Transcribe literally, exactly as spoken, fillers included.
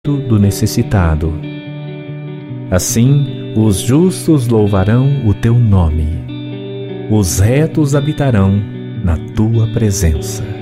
do necessitado. Assim, os justos louvarão o teu nome. Os retos habitarão na tua presença.